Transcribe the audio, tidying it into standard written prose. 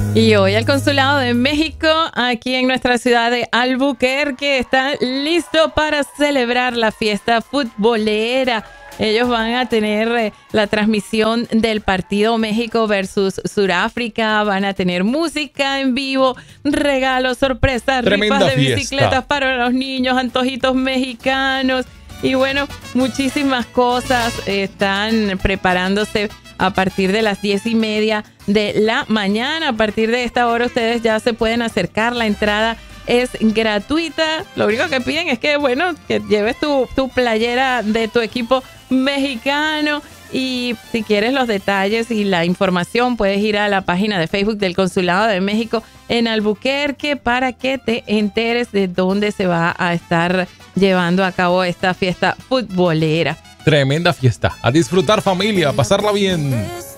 Y hoy el Consulado de México, aquí en nuestra ciudad de Albuquerque, está listo para celebrar la fiesta futbolera. Ellos van a tener la transmisión del partido México versus Sudáfrica. Van a tener música en vivo, regalos, sorpresas, Tremenda rifas de fiesta. bicicletas para los niños, antojitos mexicanos. Y bueno, muchísimas cosas están preparándose a partir de las 10:30 de la mañana. A partir de esta hora ustedes ya se pueden acercar. La entrada es gratuita. Lo único que piden es que, bueno, que lleves tu playera de tu equipo mexicano. Y si quieres los detalles y la información, puedes ir a la página de Facebook del Consulado de México en Albuquerque para que te enteres de dónde se va a estar llevando a cabo esta fiesta futbolera. Tremenda fiesta. A disfrutar, familia, a pasarla bien.